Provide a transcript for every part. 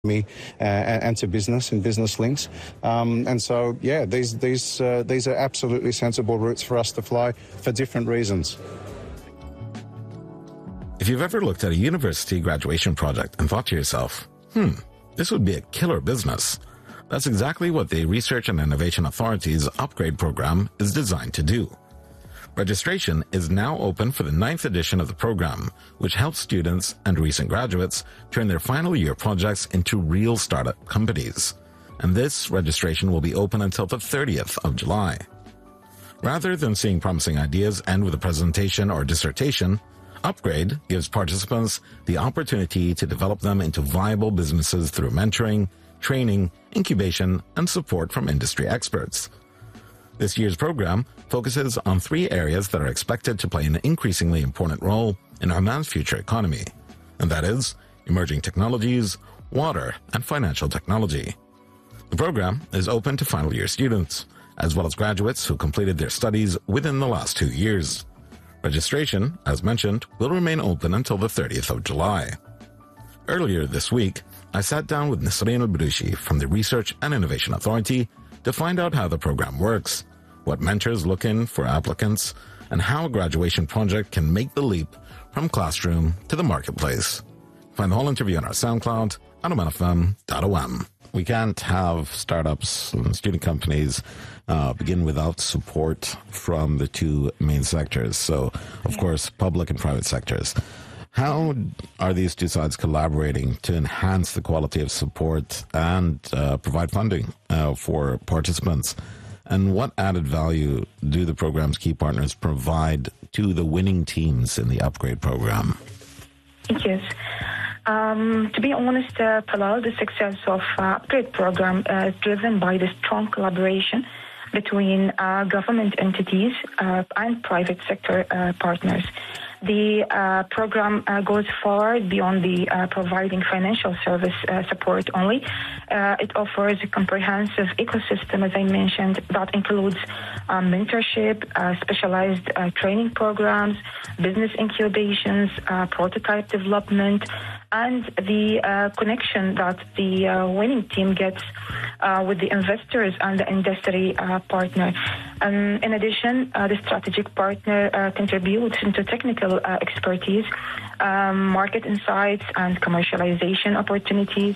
me and to business and business links. And so, yeah, these are absolutely sensible routes for us to fly for different reasons. If you've ever looked at a university graduation project and thought to yourself, this would be a killer business, that's exactly what the Research and Innovation Authority's Upgrade program is designed to do. Registration is now open for the 9th edition of the program, which helps students and recent graduates turn their final year projects into real startup companies. And this registration will be open until the 30th of July. Rather than seeing promising ideas end with a presentation or dissertation, Upgrade gives participants the opportunity to develop them into viable businesses through mentoring, training, incubation, and support from industry experts. This year's program focuses on 3 areas that are expected to play an increasingly important role in Oman's future economy, and that is emerging technologies, water, and financial technology. The program is open to final year students, as well as graduates who completed their studies within the last 2 years. Registration, as mentioned, will remain open until the 30th of July. Earlier this week, I sat down with Nisreen Al-Baroushi from the Research and Innovation Authority to find out how the program works, what mentors look in for applicants, and how a graduation project can make the leap from classroom to the marketplace. Find the whole interview on our SoundCloud at omanfm.om. We can't have startups and student companies begin without support from the 2 main sectors. So, of course, public and private sectors. How are these 2 sides collaborating to enhance the quality of support and provide funding for participants? And what added value do the program's key partners provide to the winning teams in the Upgrade program? Yes. To be honest, Talal, the success of Upgrade program is driven by the strong collaboration between government entities and private sector partners. The program goes far beyond the providing financial service support only. It offers a comprehensive ecosystem, as I mentioned, that includes mentorship, specialized training programs, business incubations, prototype development, and the connection that the winning team gets with the investors and the industry partner. In addition, the strategic partner contributes into technical expertise, market insights, and commercialization opportunities.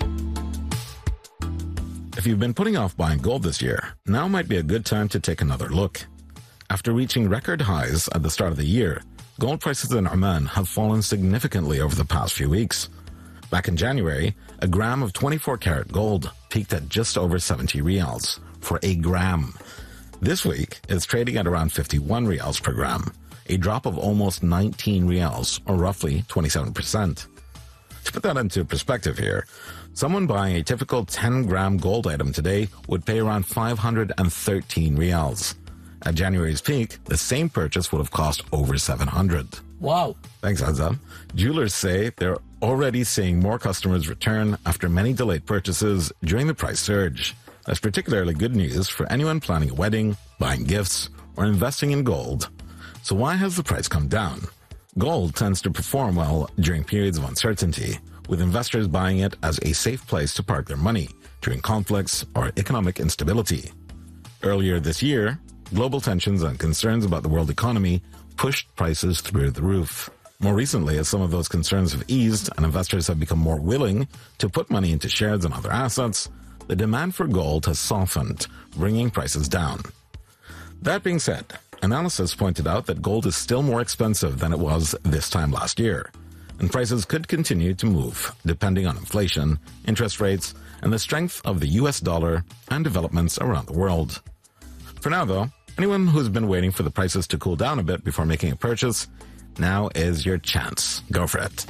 If you've been putting off buying gold this year, now might be a good time to take another look. After reaching record highs at the start of the year, gold prices in Oman have fallen significantly over the past few weeks. Back in January, a gram of 24-karat gold peaked at just over 70 riyals for a gram. This week, it's trading at around 51 riyals per gram, a drop of almost 19 riyals, or roughly 27%. To put that into perspective here, someone buying a typical 10-gram gold item today would pay around 513 riyals. At January's peak, the same purchase would have cost over 700. Wow. Thanks, Azam. Jewelers say they're already seeing more customers return after many delayed purchases during the price surge. That's particularly good news for anyone planning a wedding, buying gifts, or investing in gold. So why has the price come down? Gold tends to perform well during periods of uncertainty, with investors buying it as a safe place to park their money during conflicts or economic instability. Earlier this year, global tensions and concerns about the world economy pushed prices through the roof. More recently, as some of those concerns have eased and investors have become more willing to put money into shares and other assets, the demand for gold has softened, bringing prices down. That being said, analysis pointed out that gold is still more expensive than it was this time last year, and prices could continue to move depending on inflation, interest rates, and the strength of the US dollar and developments around the world. For now, though, anyone who's been waiting for the prices to cool down a bit before making a purchase, now is your chance. Go for it.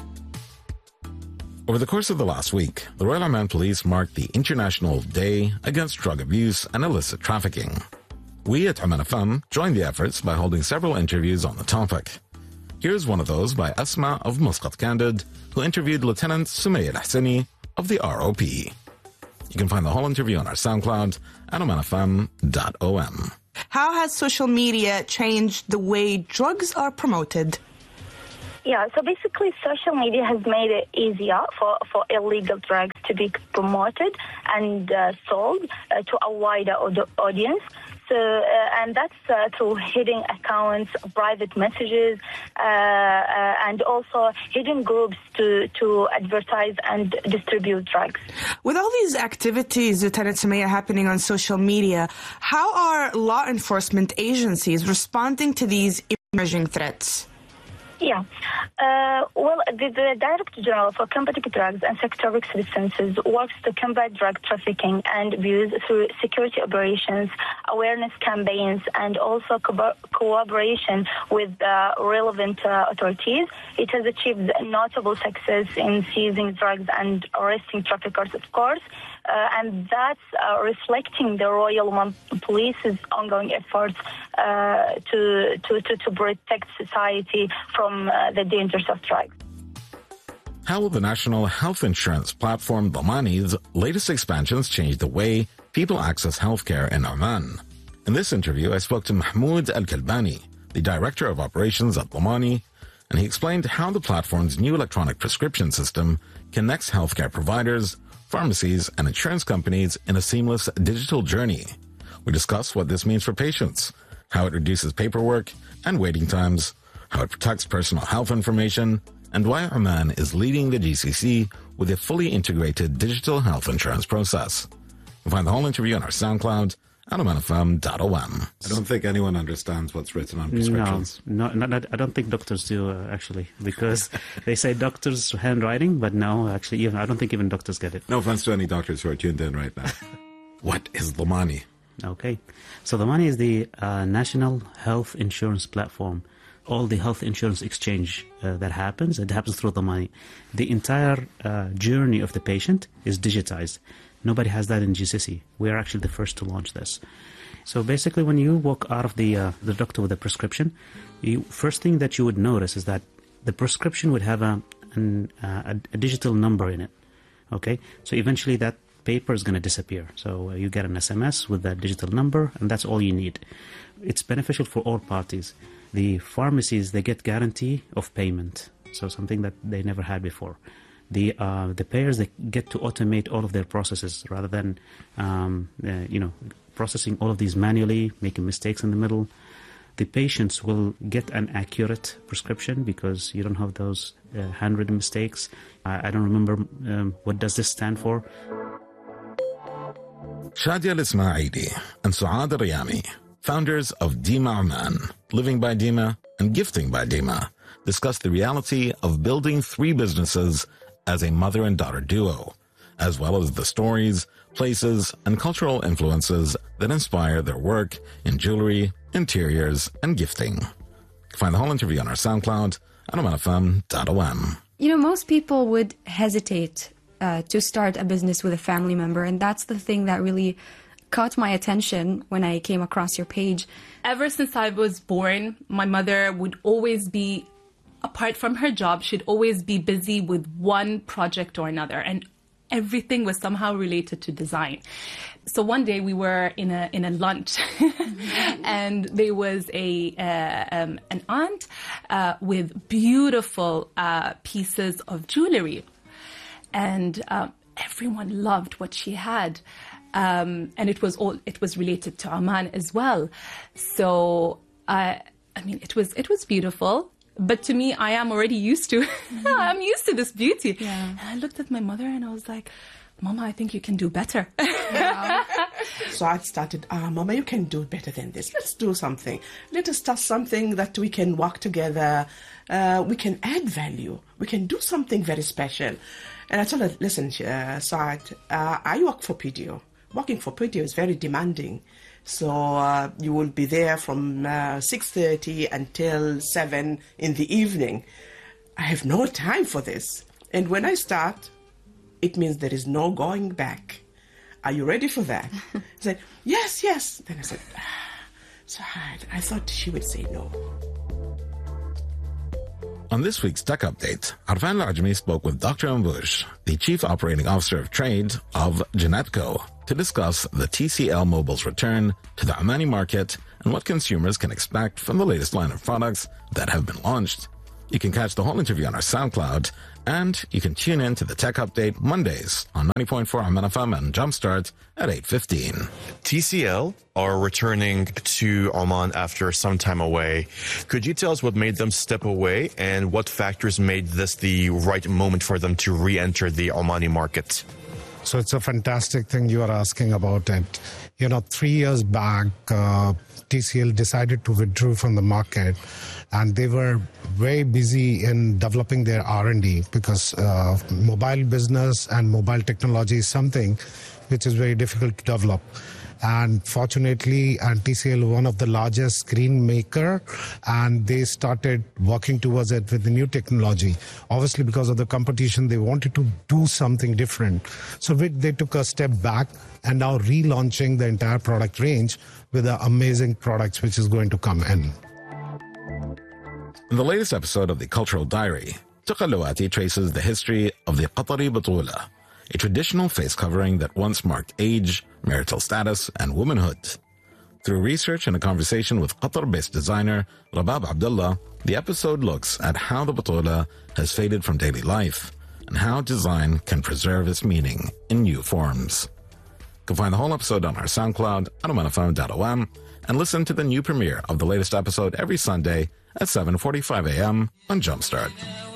Over the course of the last week, the Royal Oman Police marked the International Day Against Drug Abuse and Illicit Trafficking. We at Oman FM joined the efforts by holding several interviews on the topic. Here's one of those by Asma of Muscat Candid, who interviewed Lieutenant Sumaya Al-Hsini of the ROP. You can find the whole interview on our SoundCloud at omanfm.om. How has social media changed the way drugs are promoted? Yeah, so basically social media has made it easier for illegal drugs to be promoted and sold to a wider audience. So, and that's through hidden accounts, private messages, and also hidden groups to advertise and distribute drugs. With all these activities, Lieutenant Sumaya, happening on social media, how are law enforcement agencies responding to these emerging threats? Yeah. Well, the Director General for Combating Drugs and Psychotropic Substances works to combat drug trafficking and abuse through security operations, awareness campaigns, and also cooperation with relevant authorities. It has achieved notable success in seizing drugs and arresting traffickers, of course. And that's reflecting the Royal Oman Police's ongoing efforts to protect society from the dangers of drugs. How will the national health insurance platform Dhamani's latest expansions change the way people access healthcare in Oman? In this interview, I spoke to Mahmoud Al-Kalbani, the Director of Operations at Dhamani, and he explained how the platform's new electronic prescription system connects healthcare providers, pharmacies, and insurance companies in a seamless digital journey. We discuss what this means for patients, how it reduces paperwork and waiting times, how it protects personal health information, and why Oman is leading the GCC with a fully integrated digital health insurance process. You'll find the whole interview on our SoundCloud at omanfm.om. I don't think anyone understands what's written on prescriptions. No, I don't think doctors do, actually, because they say doctors' handwriting, but no, actually, I don't think even doctors get it. No offense to any doctors who are tuned in right now. What is Dhamani? Okay. So Dhamani is the national health insurance platform. All the health insurance exchange that happens, it happens through Dhamani. The entire journey of the patient is digitized. Nobody has that in GCC. We are actually the first to launch this. So basically, when you walk out of the doctor with a prescription, first thing that you would notice is that the prescription would have a digital number in it. Okay, so eventually that paper is going to disappear. So you get an SMS with that digital number, and that's all you need. It's beneficial for all parties. The pharmacies, they get guarantee of payment, so something that they never had before. The payers, they get to automate all of their processes rather than processing all of these manually, making mistakes in the middle. The patients will get an accurate prescription because you don't have those handwritten mistakes. I don't remember what does this stand for. Shadia Al-Ismaili and Suad Al-Riyami, founders of Dima Oman, Living by Dima and Gifting by Dima, discuss the reality of building three businesses as a mother and daughter duo, as well as the stories, places, and cultural influences that inspire their work in jewelry, interiors, and gifting. Find the whole interview on our SoundCloud at omanfm.om. You know, most people would hesitate to start a business with a family member, and that's the thing that really caught my attention when I came across your page. Ever since I was born, my mother would always be, apart from her job, she'd always be busy with one project or another, and everything was somehow related to design. So one day we were in a lunch, and there was an aunt with beautiful pieces of jewelry, and everyone loved what she had. And it was related to Oman as well. So it was beautiful. But to me, I am already used to I'm used to this beauty. Yeah. And I looked at my mother and I was like, Mama, I think you can do better. Yeah. So I started, Mama, you can do better than this. Let's do something. Let us start something that we can work together. We can add value. We can do something very special. And I told her, listen, Saad, I work for PDO. Working for PDO is very demanding. So you will be there from 6:30 until 7 in the evening. I have no time for this. And when I start, it means there is no going back. Are you ready for that? I said, yes. Then I said, Saad, I thought she would say no. On this week's Tech Update, Arfan Al-Ajmi spoke with Dr. Ambush, the Chief Operating Officer of Trade of Janetco, to discuss the TCL Mobile's return to the Omani market and what consumers can expect from the latest line of products that have been launched. You can catch the whole interview on our SoundCloud, and you can tune in to the Tech Update Mondays on 90.4 Aman FM and Jumpstart at 8:15. TCL are returning to Oman after some time away. Could you tell us what made them step away and what factors made this the right moment for them to re-enter the Omani market? So it's a fantastic thing you are asking about it. 3 years back, TCL decided to withdraw from the market, and they were very busy in developing their R&D because mobile business and mobile technology is something which is very difficult to develop. And fortunately, TCL, one of the largest screen maker, and they started working towards it with the new technology. Obviously, because of the competition, they wanted to do something different. So they took a step back and now relaunching the entire product range with the amazing products which is going to come in. In the latest episode of the Cultural Diary, Tuqallawati traces the history of the Qatari Butula, a traditional face covering that once marked age, marital status, and womanhood. Through research and a conversation with Qatar-based designer Rabab Abdullah, the episode looks at how the Butula has faded from daily life and how design can preserve its meaning in new forms. You can find the whole episode on our SoundCloud at amanfm.om and listen to the new premiere of the latest episode every Sunday at 7:45 a.m. on Jumpstart.